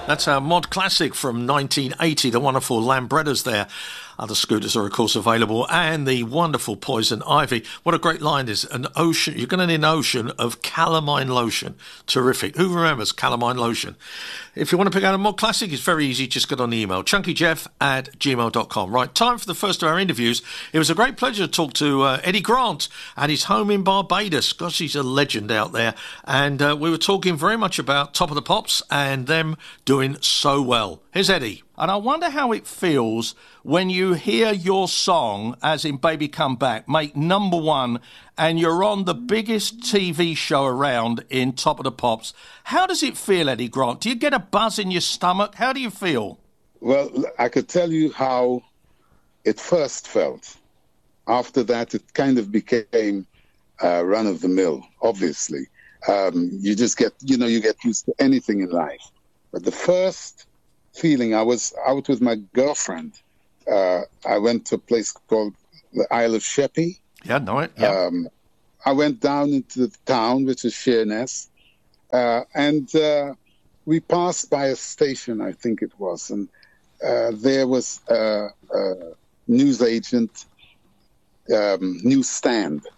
That's a mod classic from 1980, the wonderful Lambrettas there. Other scooters are, of course, available, and the wonderful Poison Ivy. What a great line is an ocean. You're going to need an ocean of calamine lotion. Terrific. Who remembers calamine lotion? If you want to pick out a mod classic, it's very easy. Just get on the email, chunkyjeff@gmail.com. Right, time for the first of our interviews. It was a great pleasure to talk to Eddie Grant at his home in Barbados. Gosh, he's a legend out there. And we were talking very much about Top of the Pops and them doing so well. Here's Eddie. And I wonder how it feels when you hear your song, as in Baby Come Back, make number one and you're on the biggest TV show around in Top of the Pops. How does it feel, Eddie Grant? Do you get a buzz in your stomach? How do you feel? Well, I could tell you how it first felt. After that, it kind of became run-of-the-mill, obviously. You just get, you get used to anything in life. But the first feeling, I was out with my girlfriend. I went to a place called the Isle of Sheppey. Yeah, know it. Yeah. I went down into the town, which is Sheerness, and we passed by a station, I think it was, and there was a newsagent newsstand,